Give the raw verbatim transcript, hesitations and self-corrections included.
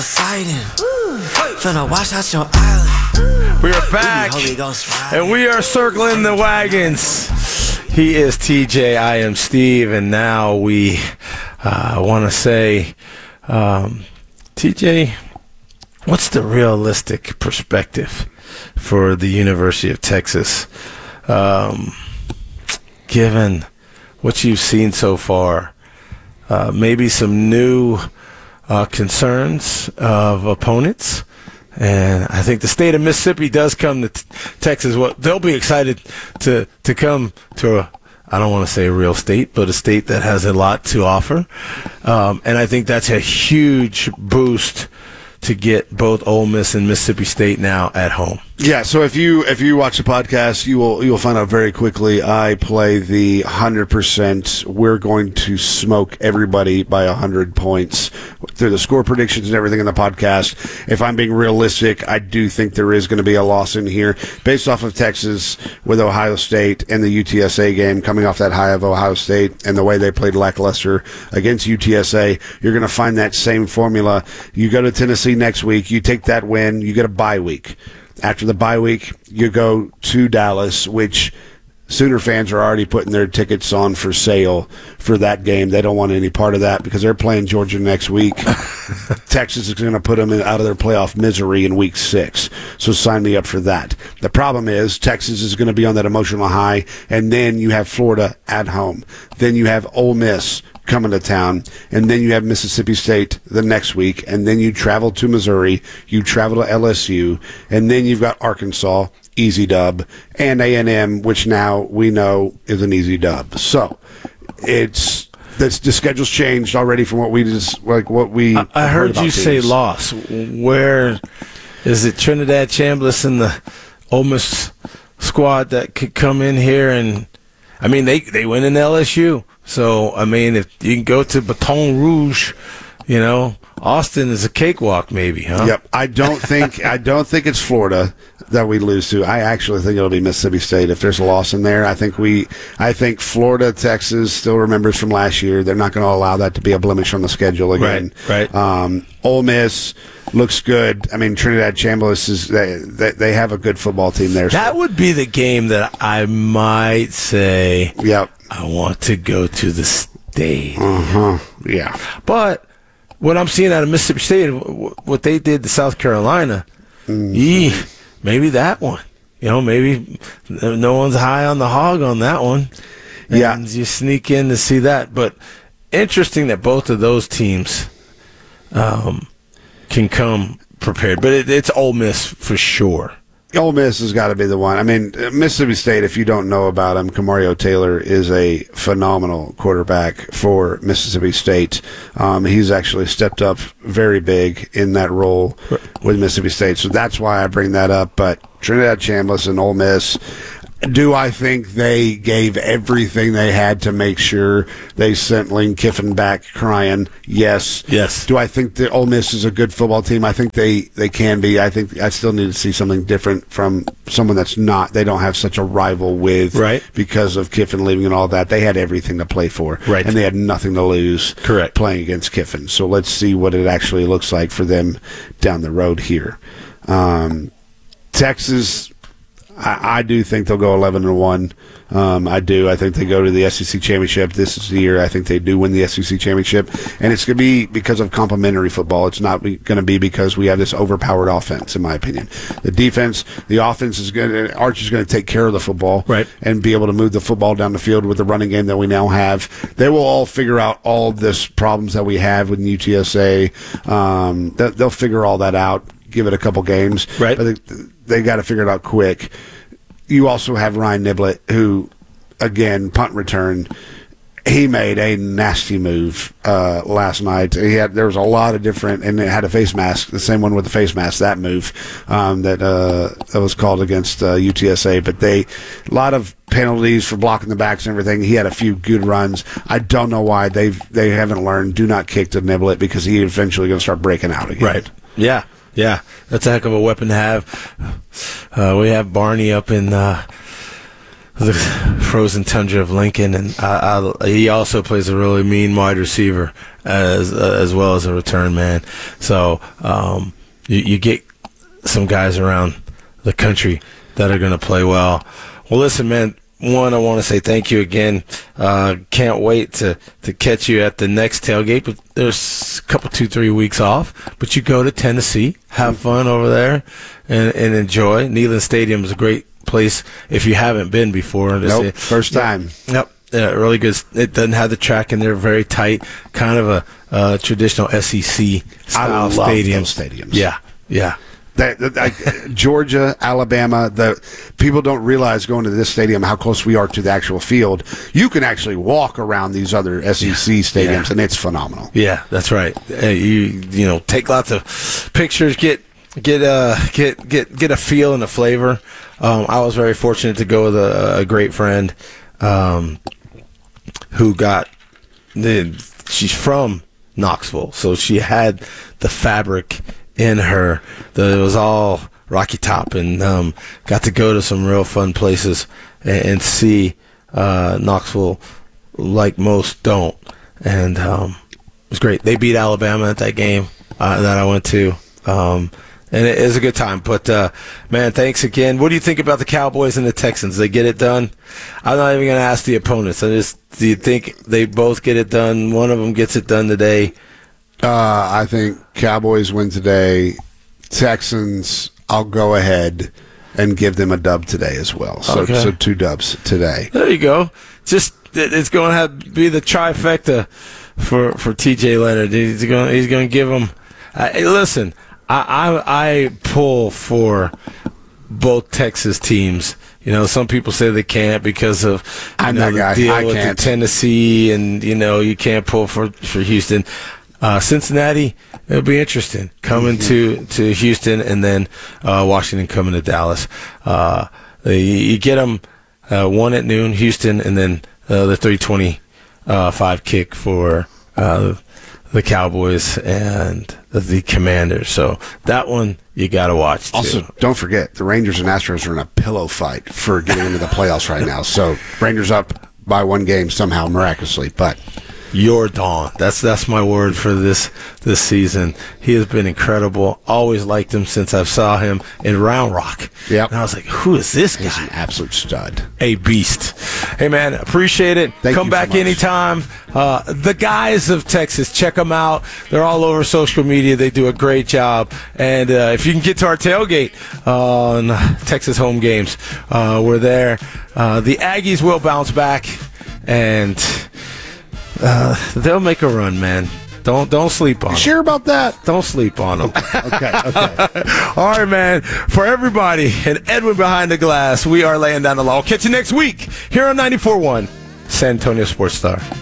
Finna wash out your island. We are back, and we are circling the wagons. He is T J, I am Steve, and now we uh, want to say, um, T J, what's the realistic perspective for the University of Texas, um, given what you've seen so far? Uh, maybe some new uh, concerns of opponents. And I think the state of Mississippi does come to t- Texas. Well, they'll be excited to, to come to a, I don't want to say a real state, but a state that has a lot to offer. Um, and I think that's a huge boost to get both Ole Miss and Mississippi State now at home. Yeah, so if you if you watch the podcast, you will you will find out very quickly. I play the hundred percent. We're going to smoke everybody by a hundred points through the score predictions and everything in the podcast. If I'm being realistic, I do think there is going to be a loss in here based off of Texas with Ohio State and the U T S A game coming off that high of Ohio State and the way they played lackluster against U T S A. You're going to find that same formula. You go to Tennessee next week. You take that win. You get a bye week. After the bye week, you go to Dallas, which Sooner fans are already putting their tickets on for sale for that game. They don't want any part of that because they're playing Georgia next week. Texas is going to put them in, out of their playoff misery in week six. So sign me up for that. The problem is Texas is going to be on that emotional high, and then you have Florida at home. Then you have Ole Miss coming to town, and then you have Mississippi State the next week, and then you travel to Missouri, you travel to L S U, and then you've got Arkansas, easy dub, and A and M, which now we know is an easy dub. So it's that's, the schedule's changed already from what we just like what we. I, I heard, heard you teams. say loss. Where is it? Trinidad Chambliss and the Ole Miss squad that could come in here and I mean they they went in L S U. So, I mean, if you can go to Baton Rouge, you know, Austin is a cakewalk maybe, huh? Yep. I don't think I don't think it's Florida that we lose to. I actually think it'll be Mississippi State if there's a loss in there. I think we I think Florida, Texas still remembers from last year. They're not going to allow that to be a blemish on the schedule again. Right, right. Um, Ole Miss looks good. I mean, Trinidad Chambliss is they, they they have a good football team there. That so. would be the game that I might say Yep. I want to go to the state. Uh-huh. Yeah. But what I'm seeing out of Mississippi State, what they did to South Carolina, mm-hmm. ee, maybe that one. You know, maybe no one's high on the hog on that one. And yeah. you sneak in to see that. But interesting that both of those teams um, can come prepared. But it, it's Ole Miss for sure. Ole Miss has got to be the one. I mean, Mississippi State, if you don't know about him, Camario Taylor is a phenomenal quarterback for Mississippi State. Um, he's actually stepped up very big in that role with Mississippi State. So that's why I bring that up. But Trinidad Chambliss and Ole Miss, do I think they gave everything they had to make sure they sent Lane Kiffin back crying? Yes. Yes. Do I think that Ole Miss is a good football team? I think they, they can be. I think I still need to see something different from someone that's not. They don't have such a rival with. Right. Because of Kiffin leaving and all that. They had everything to play for. Right. And they had nothing to lose. Correct. Playing against Kiffin. So let's see what it actually looks like for them down the road here. Um, Texas... I, I do think they'll go eleven and one. Um, I do. I think they go to the S E C championship. This is the year I think they do win the S E C championship, and it's going to be because of complementary football. It's not going to be because we have this overpowered offense, in my opinion. The defense, the offense is going to. Arch is going to take care of the football, right, and be able to move the football down the field with the running game that we now have. They will all figure out all this problems that we have with U T S A. Um, they, they'll figure all that out. Give it a couple games, right? But they, they got to figure it out quick. You also have Ryan Niblett, who, again, punt return. He made a nasty move uh, last night. He had there was a lot of different, and it had a face mask, the same one with the face mask. That move um, that uh, that was called against uh, U T S A, but they a lot of penalties for blocking the backs and everything. He had a few good runs. I don't know why they've they haven't learned. Do not kick to Niblett because he eventually going to start breaking out again. Right. Yeah. Yeah, that's a heck of a weapon to have. Uh, we have Barney up in uh, the frozen tundra of Lincoln, and uh, I, he also plays a really mean wide receiver as uh, as well as a return man. So um, you, you get some guys around the country that are going to play well. Well, listen, man. One, I want to say thank you again. Uh, can't wait to, to catch you at the next tailgate. But there's a couple, two, three weeks off. But you go to Tennessee, have fun over there, and, and enjoy. Neyland Stadium is a great place if you haven't been before. Nope, first time. Yep. Yeah, really good. It doesn't have the track in there, very tight, kind of a uh, traditional S E C style I love stadium. those stadiums. Yeah, yeah. That, that, like, Georgia, Alabama, the people don't realize going to this stadium how close we are to the actual field. You can actually walk around these other S E C stadiums, yeah. and it's phenomenal. Yeah, that's right. Uh, you you know take lots of pictures, get get uh get get get a feel and a flavor. Um, I was very fortunate to go with a, a great friend, um, who got the she's from Knoxville, so she had the fabric in her. The, it was all Rocky Top, and um, got to go to some real fun places and, and see uh, Knoxville like most don't. And um, it was great. They beat Alabama at that game uh, that I went to. Um, and it is a good time. But, uh, man, thanks again. What do you think about the Cowboys and the Texans? They get it done? I'm not even going to ask the opponents. I just, do you think they both get it done? One of them gets it done today? Uh, I think Cowboys win today. Texans, I'll go ahead and give them a dub today as well. So, okay. so two dubs today. There you go. Just it's going to have to be the trifecta for for T J Leonard. He's going he's going to give them. Uh, hey, listen, I, I I pull for both Texas teams. You know, some people say they can't because of you I'm know, that guy. the deal I with can't. the Tennessee, and you know you can't pull for for Houston. Uh, Cincinnati, it'll be interesting coming mm-hmm. to, to Houston, and then uh, Washington coming to Dallas. Uh, you, you get them uh, one at noon, Houston, and then uh, the three twenty-five kick for uh, the Cowboys and the Commanders. So that one you got to watch too. Also, don't forget, the Rangers and Astros are in a pillow fight for getting into the playoffs right now. So Rangers up by one game somehow, miraculously, but... Your Dawn. That's that's my word for this this season. He has been incredible. Always liked him since I saw him in Round Rock. Yep. And I was like, who is this guy? He's an absolute stud. A beast. Hey, man, appreciate it. Thank Come you back so much. anytime. Uh, the guys of Texas, check them out. They're all over social media. They do a great job. And uh, if you can get to our tailgate uh, on Texas home games, uh, we're there. Uh, the Aggies will bounce back, and... Uh, they'll make a run, man. Don't don't sleep on You them. sure about that? Don't sleep on them. Okay, okay. All right, man. For everybody and Edwin behind the glass, we are laying down the law. Catch you next week here on ninety-four point one San Antonio Sports Star.